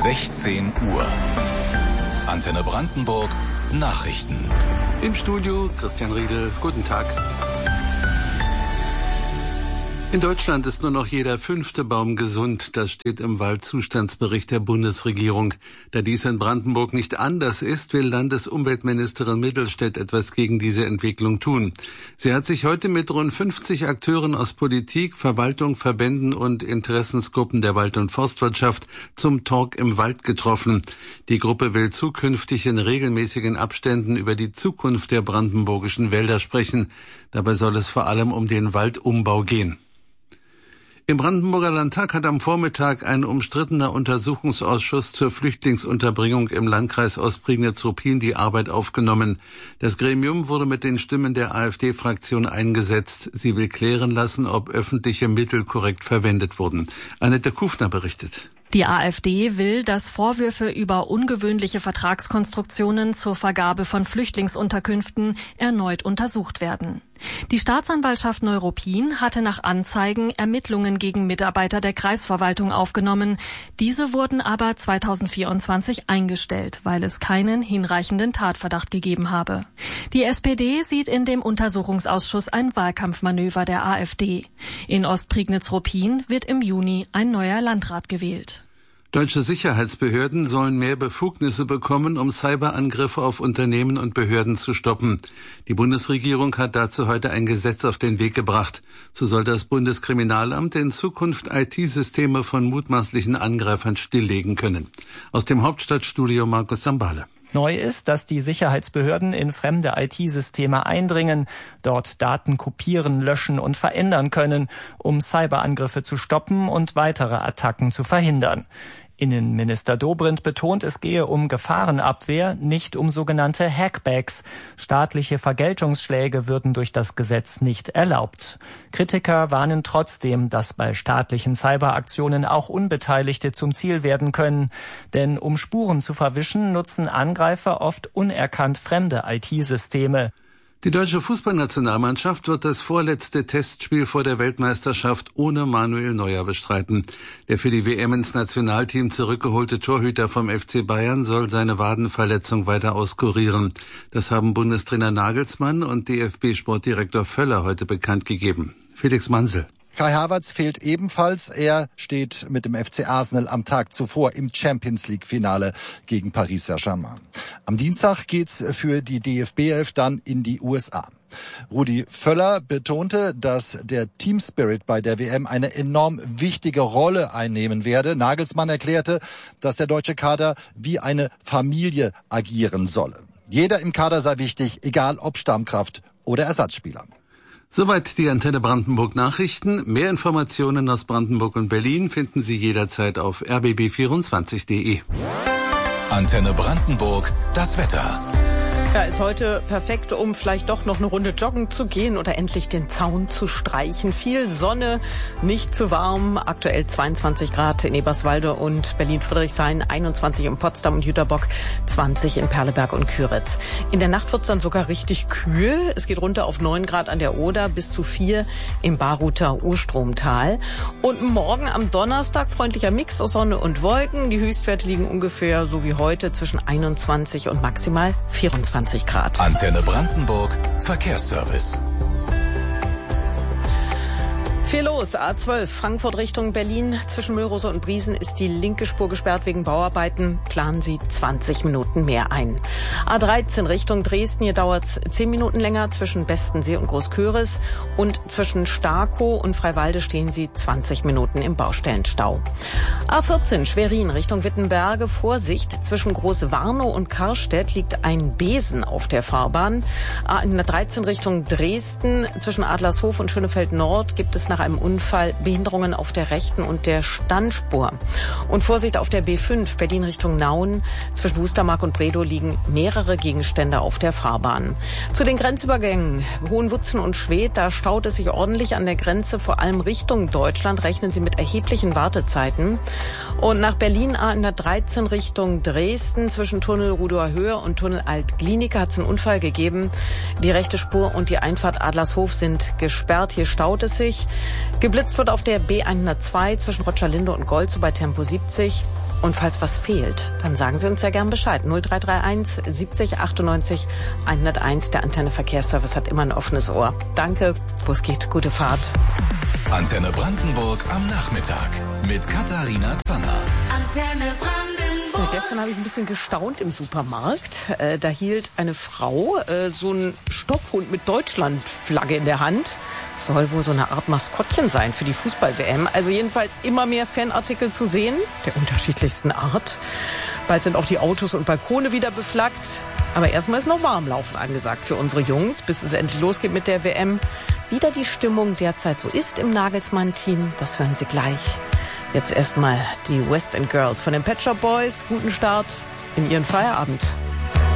16 Uhr. Antenne Brandenburg Nachrichten. Im Studio Christian Riedel. Guten Tag. In Deutschland ist nur noch jeder 5. Baum gesund. Das steht im Waldzustandsbericht der Bundesregierung. Da dies in Brandenburg nicht anders ist, will Landesumweltministerin Mittelstädt etwas gegen diese Entwicklung tun. Sie hat sich heute mit rund 50 Akteuren aus Politik, Verwaltung, Verbänden und Interessensgruppen der Wald- und Forstwirtschaft zum Talk im Wald getroffen. Die Gruppe will zukünftig in regelmäßigen Abständen über die Zukunft der brandenburgischen Wälder sprechen. Dabei soll es vor allem um den Waldumbau gehen. Im Brandenburger Landtag hat am Vormittag ein umstrittener Untersuchungsausschuss zur Flüchtlingsunterbringung im Landkreis Ostprignitz-Ruppin die Arbeit aufgenommen. Das Gremium wurde mit den Stimmen der AfD-Fraktion eingesetzt. Sie will klären lassen, ob öffentliche Mittel korrekt verwendet wurden. Annette Kufner berichtet. Die AfD will, dass Vorwürfe über ungewöhnliche Vertragskonstruktionen zur Vergabe von Flüchtlingsunterkünften erneut untersucht werden. Die Staatsanwaltschaft Neuruppin hatte nach Anzeigen Ermittlungen gegen Mitarbeiter der Kreisverwaltung aufgenommen. Diese wurden aber 2024 eingestellt, weil es keinen hinreichenden Tatverdacht gegeben habe. Die SPD sieht in dem Untersuchungsausschuss ein Wahlkampfmanöver der AfD. In Ostprignitz-Ruppin wird im Juni ein neuer Landrat gewählt. Deutsche Sicherheitsbehörden sollen mehr Befugnisse bekommen, um Cyberangriffe auf Unternehmen und Behörden zu stoppen. Die Bundesregierung hat dazu heute ein Gesetz auf den Weg gebracht. So soll das Bundeskriminalamt in Zukunft IT-Systeme von mutmaßlichen Angreifern stilllegen können. Aus dem Hauptstadtstudio Markus Sambale. Neu ist, dass die Sicherheitsbehörden in fremde IT-Systeme eindringen, dort Daten kopieren, löschen und verändern können, um Cyberangriffe zu stoppen und weitere Attacken zu verhindern. Innenminister Dobrindt betont, es gehe um Gefahrenabwehr, nicht um sogenannte Hackbacks. Staatliche Vergeltungsschläge würden durch das Gesetz nicht erlaubt. Kritiker warnen trotzdem, dass bei staatlichen Cyberaktionen auch Unbeteiligte zum Ziel werden können. Denn um Spuren zu verwischen, nutzen Angreifer oft unerkannt fremde IT-Systeme. Die deutsche Fußballnationalmannschaft wird das vorletzte Testspiel vor der Weltmeisterschaft ohne Manuel Neuer bestreiten. Der für die WM ins Nationalteam zurückgeholte Torhüter vom FC Bayern soll seine Wadenverletzung weiter auskurieren. Das haben Bundestrainer Nagelsmann und DFB-Sportdirektor Völler heute bekannt gegeben. Felix Mansel. Kai Havertz fehlt ebenfalls. Er steht mit dem FC Arsenal am Tag zuvor im Champions-League-Finale gegen Paris Saint-Germain. Am Dienstag geht's für die DFB-Elf dann in die USA. Rudi Völler betonte, dass der Team-Spirit bei der WM eine enorm wichtige Rolle einnehmen werde. Nagelsmann erklärte, dass der deutsche Kader wie eine Familie agieren solle. Jeder im Kader sei wichtig, egal ob Stammkraft oder Ersatzspieler. Soweit die Antenne Brandenburg Nachrichten. Mehr Informationen aus Brandenburg und Berlin finden Sie jederzeit auf rbb24.de. Antenne Brandenburg, das Wetter. Ja, ist heute perfekt, um vielleicht doch noch eine Runde joggen zu gehen oder endlich den Zaun zu streichen. Viel Sonne, nicht zu warm. Aktuell 22 Grad in Eberswalde und Berlin-Friedrichshain, 21 in Potsdam und Jüterbock, 20 in Perleberg und Küritz. In der Nacht wird es dann sogar richtig kühl. Es geht runter auf 9 Grad an der Oder, bis zu 4 im Baruther Urstromtal. Und morgen am Donnerstag freundlicher Mix aus Sonne und Wolken. Die Höchstwerte liegen ungefähr so wie heute zwischen 21 und maximal 24 Grad. Antenne Brandenburg, Verkehrsservice. Viel los. A12 Frankfurt Richtung Berlin. Zwischen Müllrose und Briesen ist die linke Spur gesperrt wegen Bauarbeiten. Planen Sie 20 Minuten mehr ein. A13 Richtung Dresden. Hier dauert es 10 Minuten länger zwischen Bestensee und Großköris. Und zwischen Starkow und Freiwalde stehen Sie 20 Minuten im Baustellenstau. A14 Schwerin Richtung Wittenberge. Vorsicht, zwischen Großwarnow und Karstedt liegt ein Besen auf der Fahrbahn. A113 Richtung Dresden. Zwischen Adlershof und Schönefeld Nord gibt es nach einem Unfall Behinderungen auf der rechten und der Standspur. Und Vorsicht auf der B5 Berlin Richtung Nauen. Zwischen Wustermark und Bredow liegen mehrere Gegenstände auf der Fahrbahn. Zu den Grenzübergängen Hohenwutzen und Schwedt, da staut es sich ordentlich an der Grenze, vor allem Richtung Deutschland. Rechnen Sie mit erheblichen Wartezeiten. Und nach Berlin A113 Richtung Dresden zwischen Tunnel Rudower Höhe und Tunnel Alt-Glienicke hat es einen Unfall gegeben. Die rechte Spur und die Einfahrt Adlershof sind gesperrt. Hier staut es sich. Geblitzt wird auf der B102 zwischen Rotschalinde und Golzow bei Tempo 70. Und falls was fehlt, dann sagen Sie uns ja gern Bescheid. 0331 70 98 101. Der Antenne Verkehrsservice hat immer ein offenes Ohr. Danke, wo es geht, gute Fahrt. Antenne Brandenburg am Nachmittag mit Katharina Zanner. Antenne Brandenburg. Ja, gestern habe ich ein bisschen gestaunt im Supermarkt. Da hielt eine Frau so einen Stoffhund mit Deutschlandflagge in der Hand. Soll wohl so eine Art Maskottchen sein für die Fußball-WM. Also jedenfalls immer mehr Fanartikel zu sehen, der unterschiedlichsten Art. Bald sind auch die Autos und Balkone wieder beflaggt. Aber erstmal ist noch Warmlaufen angesagt für unsere Jungs, bis es endlich losgeht mit der WM. Wie da die Stimmung derzeit so ist im Nagelsmann-Team, das hören Sie gleich. Jetzt erstmal die West End Girls von den Pet Shop Boys. Guten Start in Ihren Feierabend.